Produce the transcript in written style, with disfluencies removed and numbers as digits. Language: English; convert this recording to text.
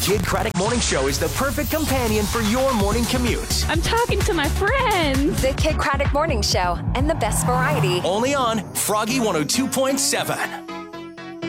Kid Craddock Morning Show is the perfect companion for your morning commute. I'm talking to my friends. The Kid Craddock Morning Show and the best variety. Only on Froggy 102.7.